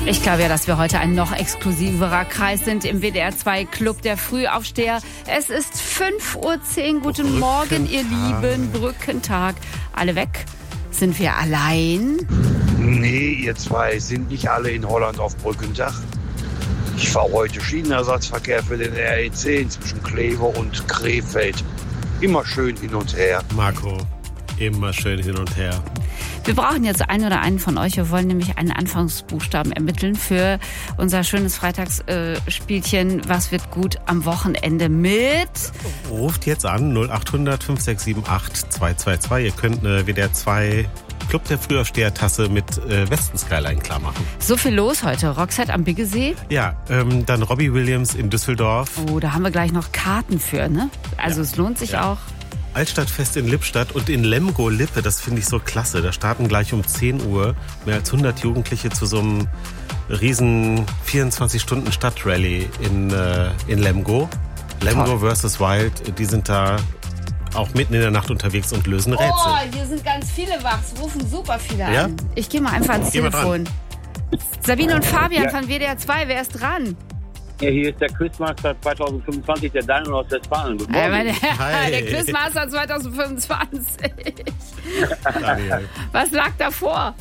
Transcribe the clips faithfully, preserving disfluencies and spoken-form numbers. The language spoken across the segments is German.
Ich glaube ja, dass wir heute ein noch exklusiverer Kreis sind im W D R zwei Club der Frühaufsteher. Es ist fünf Uhr zehn. Guten Morgen, ihr Lieben. Brückentag. Alle weg? Sind wir allein? Nee, ihr zwei sind nicht alle in Holland auf Brückentag. Ich fahre heute Schienenersatzverkehr für den R E zehn zwischen Kleve und Krefeld. Immer schön hin und her. Marco, immer schön hin und her. Wir brauchen jetzt einen oder einen von euch. Wir wollen nämlich einen Anfangsbuchstaben ermitteln für unser schönes Freitagsspielchen. Äh, Was wird gut am Wochenende mit? Ruft jetzt an null acht hundert fünf sechs sieben acht zwei zwei zwei. Ihr könnt eine W D R zwei Club der Frühaufsteher-Tasse mit äh, Westen Skyline klar machen. So viel los heute. Roxette am Biggesee. Ja, ähm, dann Robbie Williams in Düsseldorf. Oh, da haben wir gleich noch Karten für, ne? Also ja. Es lohnt sich ja. auch. Altstadtfest in Lippstadt und in Lemgo-Lippe, das finde ich so klasse. Da starten gleich um zehn Uhr mehr als hundert Jugendliche zu so einem riesen vierundzwanzig-Stunden-Stadtrally in, äh, in Lemgo. Lemgo Toll. versus Wild, die sind da auch mitten in der Nacht unterwegs und lösen Rätsel. Oh, hier sind ganz viele wach, es rufen super viele ja? an. Ich gehe mal einfach ans Geh Telefon. Sabine und Fabian ja. von W D R zwei, wer ist dran? Ja, hier ist der Quizmaster zwanzig fünfundzwanzig, der Daniel aus Westfalen. Guten Morgen. Äh, meine, Hi. Der Quizmaster zwanzig fünfundzwanzig. Daniel. Was lag davor?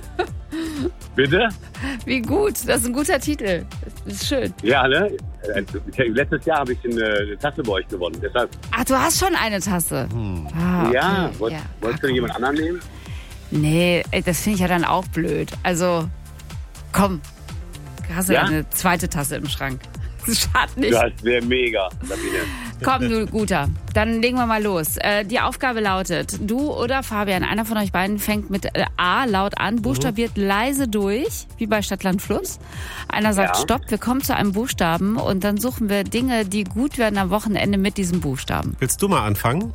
Bitte? Wie gut, das ist ein guter Titel. Das ist schön. Ja, ne? Letztes Jahr habe ich eine, eine Tasse bei euch gewonnen. Deshalb. Ach, du hast schon eine Tasse. Hm. Ah, okay. Ja, wollt, ja. wolltest du jemand anderen nehmen? Nee, ey, das finde ich ja dann auch blöd. Also, komm, hast du Ja? eine zweite Tasse im Schrank. Das schadet nicht. Das wäre mega, Sabine. Komm, du Guter, dann legen wir mal los. Äh, die Aufgabe lautet, du oder Fabian, einer von euch beiden fängt mit äh, A laut an, buchstabiert mhm. leise durch, wie bei Stadtland Fluss. Einer sagt Ja. Stopp, wir kommen zu einem Buchstaben und dann suchen wir Dinge, die gut werden am Wochenende mit diesem Buchstaben. Willst du mal anfangen?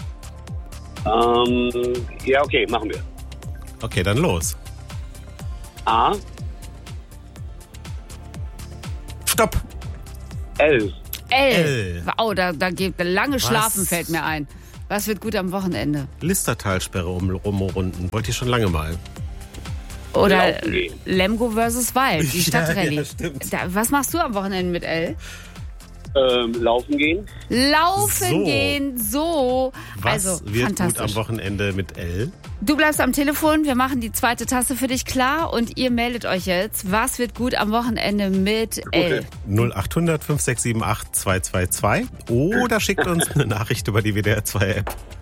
Ähm, ja, okay, machen wir. Okay, dann los. A, Stopp! L. L. L. Oh, da, da geht lange Schlafen, Was? fällt mir ein. Was wird gut am Wochenende? Listertalsperre um, umrunden. Wollte ich schon lange mal. Oder Laufen gehen. Lemgo versus Wild, die Ja, Stadtrallye. ja, stimmt. Da, was machst du am Wochenende mit L? Ähm, laufen gehen. Laufen So. gehen, so. Was also, wird fantastisch. gut am Wochenende mit L? Du bleibst am Telefon, wir machen die zweite Tasse für dich klar und ihr meldet euch jetzt. Was wird gut am Wochenende mit L? null acht hundert fünf sechs sieben acht zwei zwei zwei oder schickt uns eine Nachricht über die W D R zwei App.